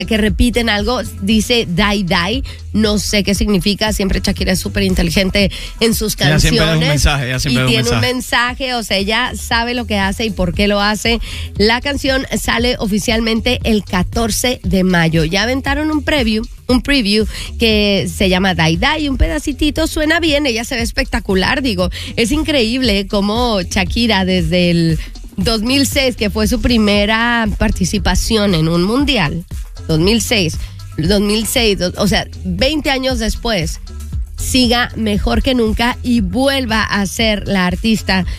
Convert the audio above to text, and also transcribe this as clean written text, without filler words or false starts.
que repiten algo, dice die die, no sé qué significa, siempre Shakira es súper inteligente en sus canciones. Ella siempre da un mensaje, y tiene un mensaje, o sea, ella sabe lo que hace y por qué lo hace. La canción sale oficialmente el 14 de mayo. Ya aventaron un preview que se llama Die Die, un pedacitito, suena bien, ella se ve espectacular, digo, es increíble cómo Shakira desde el 2006, que fue su primera participación en un mundial, 2006, o sea, 20 años después, siga mejor que nunca y vuelva a ser la artista